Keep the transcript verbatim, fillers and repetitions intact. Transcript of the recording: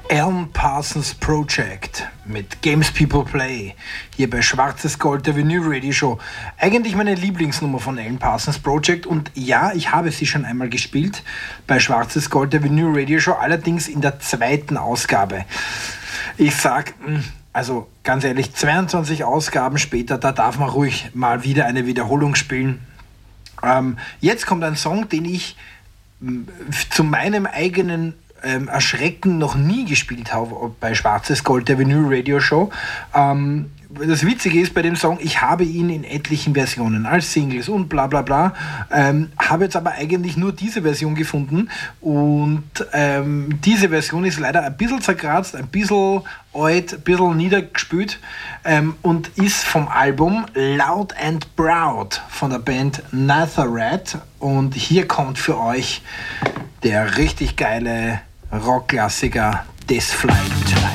Alan Parsons Project mit Games People Play hier bei Schwarzes Gold, der Vinyl Radio Show. Eigentlich meine Lieblingsnummer von Alan Parsons Project und ja, ich habe sie schon einmal gespielt bei Schwarzes Gold, der Vinyl Radio Show, allerdings in der zweiten Ausgabe. Ich sag, also ganz ehrlich, zweiundzwanzig Ausgaben später, da darf man ruhig mal wieder eine Wiederholung spielen. Ähm, jetzt kommt ein Song, den ich m, zu meinem eigenen Ähm, Erschrecken noch nie gespielt habe bei Schwarzes Gold, der Vinyl Radio Show. Ähm, das Witzige ist bei dem Song, ich habe ihn in etlichen Versionen als Singles und bla bla bla, ähm, habe jetzt aber eigentlich nur diese Version gefunden und ähm, diese Version ist leider ein bisschen zerkratzt, ein bisschen alt, ein bisschen niedergespült ähm, und ist vom Album Loud and Proud von der Band Nazareth und hier kommt für euch der richtig geile Rockklassiker Death Flight.